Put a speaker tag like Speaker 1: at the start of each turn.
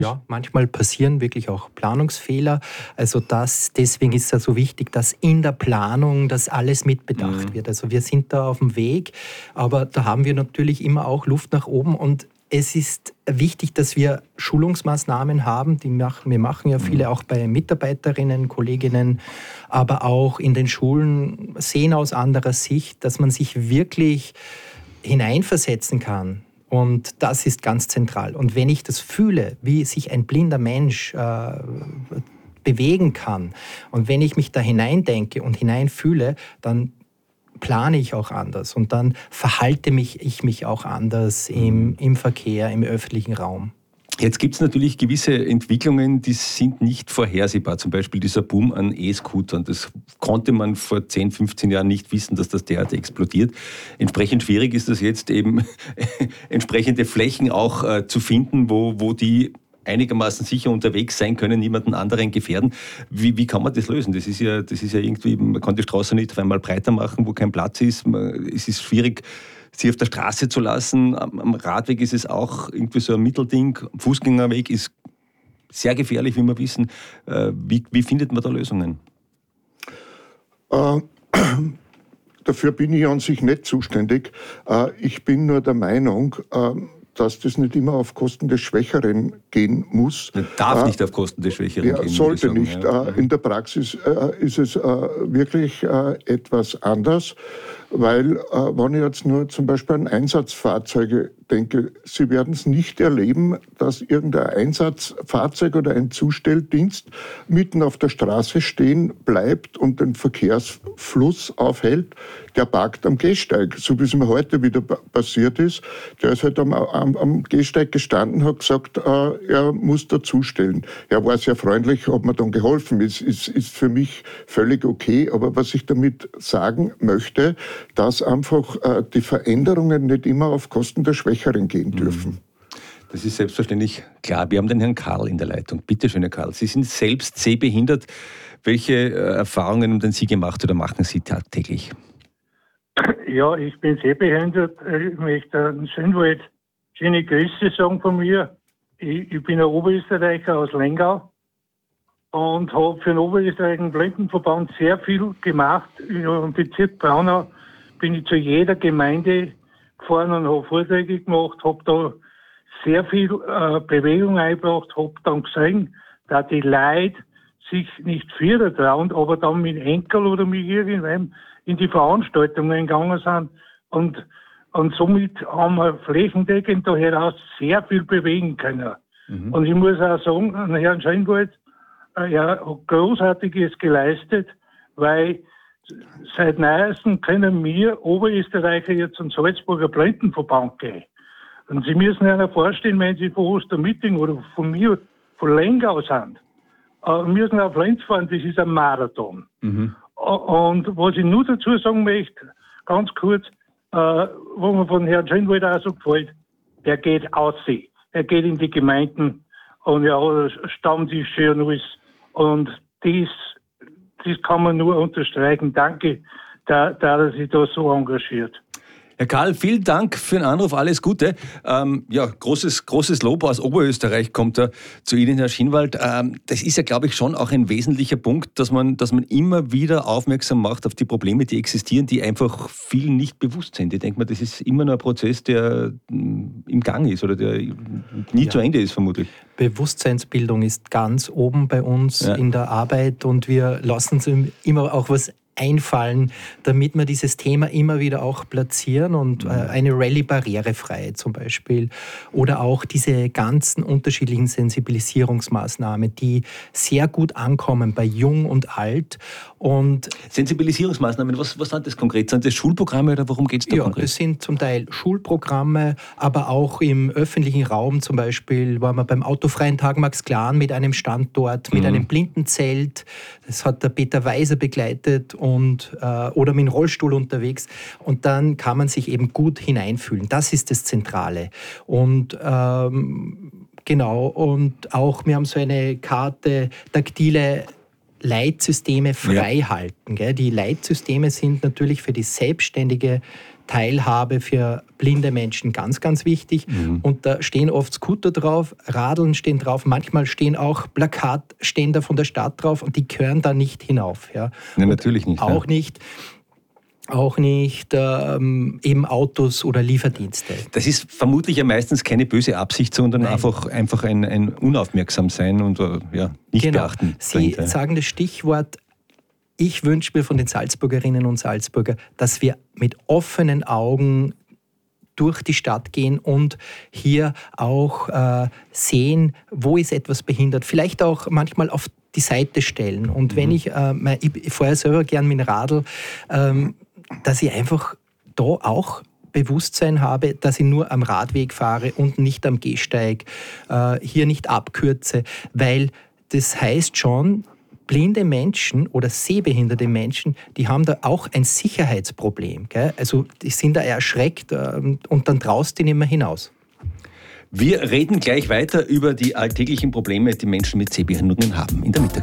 Speaker 1: Ja, manchmal passieren wirklich auch Planungsfehler. Also deswegen ist es so wichtig, dass in der Planung das alles mitbedacht wird. Also wir sind da auf dem Weg, aber da haben wir natürlich immer auch Luft nach oben und es ist wichtig, dass wir Schulungsmaßnahmen haben. Wir machen ja viele auch bei Mitarbeiterinnen, Kolleginnen, aber auch in den Schulen sehen aus anderer Sicht, dass man sich wirklich hineinversetzen kann. Und das ist ganz zentral. Und wenn ich das fühle, wie sich ein blinder Mensch bewegen kann, und wenn ich mich da hineindenke und hineinfühle, dann plane ich auch anders und dann verhalte ich mich auch anders im Verkehr, im öffentlichen Raum.
Speaker 2: Jetzt gibt es natürlich gewisse Entwicklungen, die sind nicht vorhersehbar. Zum Beispiel dieser Boom an E-Scootern. Das konnte man vor 10, 15 Jahren nicht wissen, dass das derart explodiert. Entsprechend schwierig ist es jetzt eben, entsprechende Flächen auch zu finden, wo die einigermaßen sicher unterwegs sein können, niemanden anderen gefährden. Wie kann man das lösen? Das ist ja irgendwie, man kann die Straße nicht auf einmal breiter machen, wo kein Platz ist. Es ist schwierig, sie auf der Straße zu lassen. Am Radweg ist es auch irgendwie so ein Mittelding. Fußgängerweg ist sehr gefährlich, wie wir wissen. Wie findet man da Lösungen?
Speaker 3: Dafür bin ich an sich nicht zuständig. Ich bin nur der Meinung, dass das nicht immer auf Kosten des Schwächeren gehen muss.
Speaker 2: Das darf nicht auf Kosten des Schwächeren gehen.
Speaker 3: Sollte sagen, nicht. Ja. In der Praxis ist es wirklich etwas anders, weil wenn ich jetzt nur zum Beispiel an Einsatzfahrzeuge denke, Sie werden es nicht erleben, dass irgendein Einsatzfahrzeug oder ein Zustelldienst mitten auf der Straße stehen bleibt und den Verkehrsfluss aufhält. Der parkt am Gehsteig, so wie es mir heute wieder passiert ist. Der ist halt am Gehsteig gestanden, hat gesagt, er muss dazustellen. Er war sehr freundlich, hat mir dann geholfen. Ist für mich völlig okay. Aber was ich damit sagen möchte, dass einfach die Veränderungen nicht immer auf Kosten der Schwächeren gehen dürfen.
Speaker 2: Das ist selbstverständlich klar. Wir haben den Herrn Karl in der Leitung. Bitte schön, Herr Karl. Sie sind selbst sehbehindert. Welche Erfahrungen haben Sie gemacht oder machen Sie tagtäglich?
Speaker 4: Ja, ich bin sehbehindert. Ich möchte einen schöne Grüße sagen von mir. Ich bin ein Oberösterreicher aus Lengau und habe für den Oberösterreichischen Blindenverband sehr viel gemacht. Im Bezirk Braunau bin ich zu jeder Gemeinde gefahren und habe Vorträge gemacht, habe da sehr viel Bewegung eingebracht, habe dann gesehen, dass die Leute sich nicht führen trauen, aber dann mit Enkel oder mit irgendwem in die Veranstaltungen gegangen sind und somit haben wir flächendeckend da heraus sehr viel bewegen können. Und ich muss auch sagen, an Herrn Schönwald, er hat Großartiges geleistet, weil seit neuestem können wir Oberösterreicher jetzt zum Salzburger Blindenverband gehen. Und Sie müssen sich vorstellen, wenn Sie von Ostermitting oder von mir, von Lengau sind, müssen auf Linz fahren, das ist ein Marathon. Und was ich nur dazu sagen möchte, ganz kurz, wo mir von Herrn Schönwald auch so gefällt, der geht aussehen. Er geht in die Gemeinden und ja, Stammtische und alles. Und das kann man nur unterstreichen. Danke, dass er sich da so engagiert.
Speaker 2: Herr Karl, vielen Dank für den Anruf, alles Gute. Großes Lob aus Oberösterreich kommt da zu Ihnen, Herr Schinwald. Das ist ja, glaube ich, schon auch ein wesentlicher Punkt, dass man immer wieder aufmerksam macht auf die Probleme, die existieren, die einfach vielen nicht bewusst sind. Ich denke mal, das ist immer noch ein Prozess, der im Gang ist oder der nie zu Ende ist, vermutlich.
Speaker 1: Bewusstseinsbildung ist ganz oben bei uns in der Arbeit und wir lassen uns immer auch was einfallen, damit wir dieses Thema immer wieder auch platzieren und eine Rallye barrierefrei zum Beispiel oder auch diese ganzen unterschiedlichen Sensibilisierungsmaßnahmen, die sehr gut ankommen bei Jung und Alt. Und
Speaker 2: Sensibilisierungsmaßnahmen, was sind das konkret? Sind das Schulprogramme oder worum geht es da konkret?
Speaker 1: Ja, das sind zum Teil Schulprogramme, aber auch im öffentlichen Raum zum Beispiel waren wir beim Autofreien Tag Max Klan mit einem Standort, mit einem Blindenzelt. Das hat der Peter Weiser begleitet oder mit dem Rollstuhl unterwegs. Und dann kann man sich eben gut hineinfühlen. Das ist das Zentrale. Und genau, und auch wir haben so eine Karte, taktile Leitsysteme frei halten. Gell? Die Leitsysteme sind natürlich für die selbstständige Teilhabe für blinde Menschen ganz, ganz wichtig. Und da stehen oft Scooter drauf, Radeln stehen drauf, manchmal stehen auch Plakatständer von der Stadt drauf und die gehören da nicht hinauf. Ja.
Speaker 2: Nein, natürlich nicht.
Speaker 1: Auch nicht eben Autos oder Lieferdienste.
Speaker 2: Das ist vermutlich ja meistens keine böse Absicht, sondern einfach ein Unaufmerksamsein und nicht beachten.
Speaker 1: Sie sagen das Stichwort, ich wünsche mir von den Salzburgerinnen und Salzburger, dass wir mit offenen Augen durch die Stadt gehen und hier auch sehen, wo ist etwas behindert. Vielleicht auch manchmal auf die Seite stellen. Und wenn ich fahre selber gern mit dem Radl, dass ich einfach da auch Bewusstsein habe, dass ich nur am Radweg fahre und nicht am Gehsteig, hier nicht abkürze, weil das heißt schon, blinde Menschen oder sehbehinderte Menschen, die haben da auch ein Sicherheitsproblem. Gell? Also die sind da erschreckt und dann traust du nicht mehr hinaus.
Speaker 2: Wir reden gleich weiter über die alltäglichen Probleme, die Menschen mit Sehbehinderungen haben in der Mittagssendung.